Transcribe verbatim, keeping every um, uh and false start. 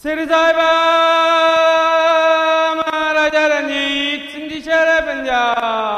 Sri Sai Baba Maharaja Ranjit Sindhi Shara Punjab